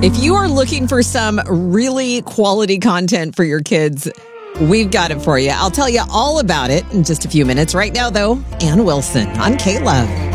If you are looking for some really quality content for your kids, we've got it for you. I'll tell you all about it in just a few minutes. Right now, though, Ann Wilson on K-Love.